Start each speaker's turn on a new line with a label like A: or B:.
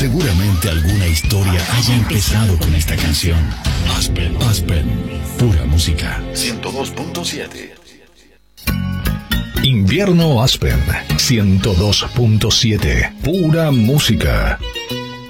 A: Seguramente alguna historia haya empezado con esta canción. Aspen, pura música. 102.7.
B: Invierno Aspen 102.7, pura música.